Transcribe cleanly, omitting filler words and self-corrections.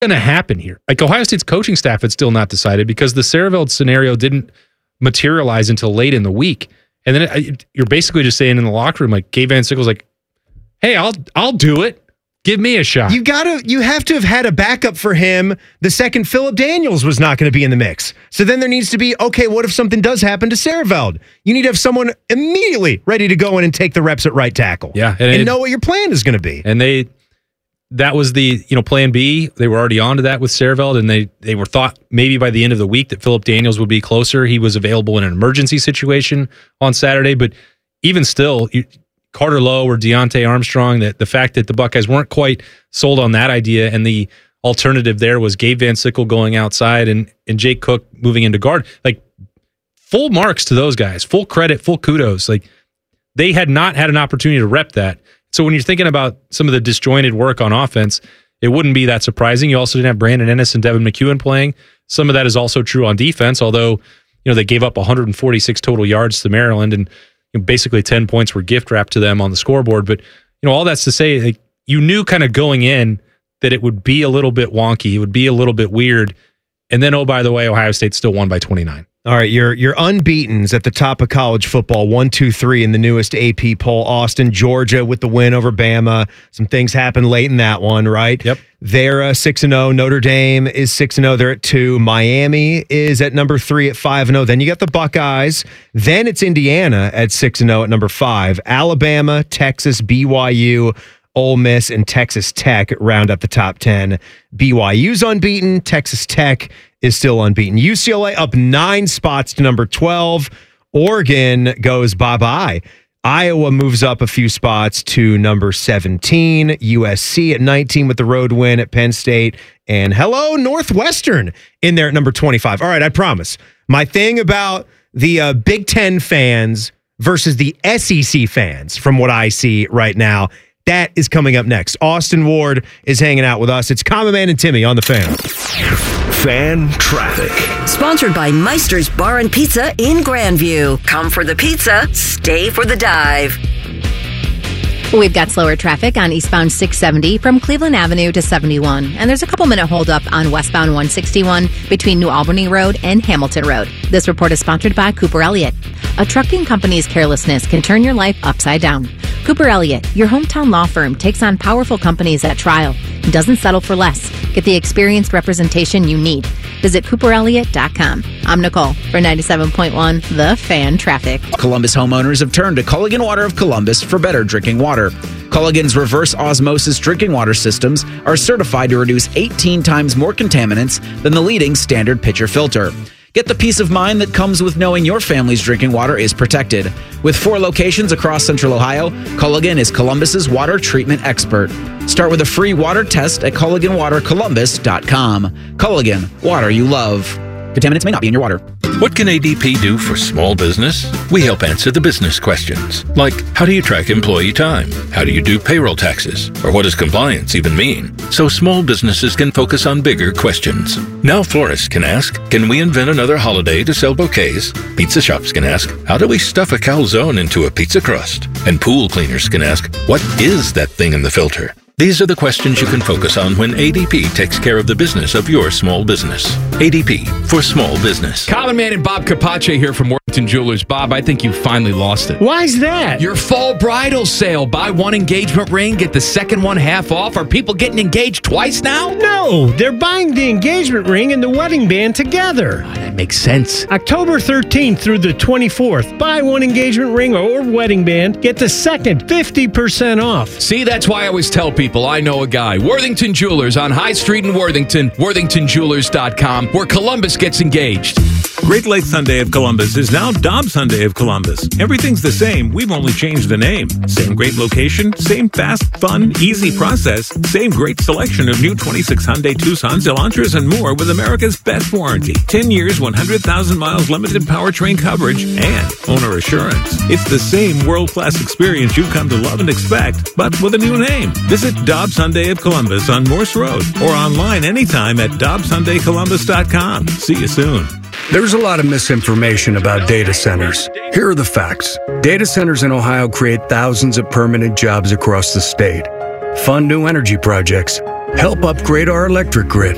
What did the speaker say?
going to happen here? Like, Ohio State's coaching staff had still not decided because the Sehraveld scenario didn't materialize until late in the week. And then you're basically just saying in the locker room, like, Gabe Van Sickle's like, hey, I'll do it. Give me a shot. You have to have had a backup for him the second Philip Daniels was not going to be in the mix. So then there needs to be, okay, what if something does happen to Sehraveld? You need to have someone immediately ready to go in and take the reps at right tackle. Yeah. And know what your plan is going to be. And that was the plan B. They were already on to that with Sehraveld, and they were thought maybe by the end of the week that Philip Daniels would be closer. He was available in an emergency situation on Saturday, but even still, Carter Lowe or Deontay Armstrong, that the fact that the Buckeyes weren't quite sold on that idea, and the alternative there was Gabe Van Sickle going outside and Jake Cook moving into guard. Like, full marks to those guys, full credit, full kudos. Like, they had not had an opportunity to rep that. So when you're thinking about some of the disjointed work on offense, it wouldn't be that surprising. You also didn't have Brandon Ennis and Devin McEwen playing. Some of that is also true on defense, although they gave up 146 total yards to Maryland, and basically 10 points were gift wrapped to them on the scoreboard. But all that's to say, like, you knew kind of going in that it would be a little bit wonky, it would be a little bit weird. And then, oh, by the way, Ohio State still won by 29. All right, your unbeatens at the top of college football, 1, 2, 3 in the newest AP poll. Austin, Georgia with the win over Bama. Some things happened late in that one, right? Yep. They're 6-0. Notre Dame is 6-0. They're at 2. Miami is at number 3 at 5-0. Then you got the Buckeyes. Then it's Indiana at 6-0 at number 5. Alabama, Texas, BYU, Ole Miss, and Texas Tech round up the top 10. BYU's unbeaten. Texas Tech is still unbeaten. UCLA up 9 spots to number 12. Oregon goes bye-bye. Iowa moves up a few spots to number 17. USC at 19 with the road win at Penn State. And hello, Northwestern in there at number 25. All right, I promise. My thing about the Big Ten fans versus the SEC fans, from what I see right now, that is coming up next. Austin Ward is hanging out with us. It's Common Man and Timmy on the Fan. Fan Traffic. Sponsored by Meister's Bar and Pizza in Grandview. Come for the pizza, stay for the dive. We've got slower traffic on eastbound 670 from Cleveland Avenue to 71. And there's a couple minute holdup on westbound 161 between New Albany Road and Hamilton Road. This report is sponsored by Cooper Elliott. A trucking company's carelessness can turn your life upside down. Cooper Elliott, your hometown law firm, takes on powerful companies at trial and doesn't settle for less. Get the experienced representation you need. Visit CooperElliott.com. I'm Nicole for 97.1 The Fan Traffic. Columbus homeowners have turned to Culligan Water of Columbus for better drinking water. Culligan's reverse osmosis drinking water systems are certified to reduce 18 times more contaminants than the leading standard pitcher filter. Get the peace of mind that comes with knowing your family's drinking water is protected. With 4 locations across Central Ohio, Culligan is Columbus's water treatment expert. Start with a free water test at CulliganWaterColumbus.com. Culligan, water you love. Contaminants may not be in your water. What can ADP do for small business? We help answer the business questions, like how do you track employee time? How do you do payroll taxes? Or what does compliance even mean? So small businesses can focus on bigger questions. Now florists can ask, can we invent another holiday to sell bouquets? Pizza shops can ask, how do we stuff a calzone into a pizza crust? And pool cleaners can ask, what is that thing in the filter? These are the questions you can focus on when ADP takes care of the business of your small business. ADP for small business. Common Man and Bob Capace here from Worthington Jewelers. Bob, I think you finally lost it. Why's that? Your fall bridal sale. Buy one engagement ring, get the second one half off. Are people getting engaged twice now? No, they're buying the engagement ring and the wedding band together. Oh, that makes sense. October 13th through the 24th. Buy one engagement ring or wedding band, get the second 50% off. See, that's why I always tell people I know a guy. Worthington Jewelers on High Street in Worthington. WorthingtonJewelers.com, where Columbus gets engaged. Great Lakes Sunday of Columbus is now Dobbs Sunday of Columbus. Everything's the same. We've only changed the name. Same great location, same fast, fun, easy process, same great selection of new 26 Hyundai Tucsons, Elantras, and more with America's best warranty. 10 years, 100,000 miles limited powertrain coverage, and owner assurance. It's the same world-class experience you've come to love and expect, but with a new name. Visit Dobbs Hyundai of Columbus on Morse Road or online anytime at DobbsHyundaiColumbus.com. See you soon. There's a lot of misinformation about data centers. Here are the facts. Data centers in Ohio create thousands of permanent jobs across the state, fund new energy projects, help upgrade our electric grid,